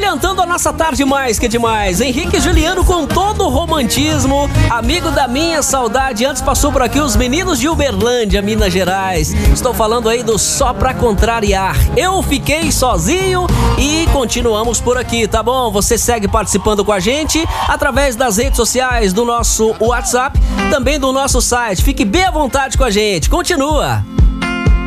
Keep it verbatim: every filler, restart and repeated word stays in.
abrilhantando a nossa tarde mais que demais. Henrique Juliano com todo o romantismo, amigo da minha saudade. Antes passou por aqui os meninos de Uberlândia, Minas Gerais. Estou falando aí do Só Pra Contrariar. Eu fiquei sozinho e continuamos por aqui, tá bom? Você segue participando com a gente através das redes sociais, do nosso WhatsApp, também do nosso site. Fique bem à vontade com a gente. Continua.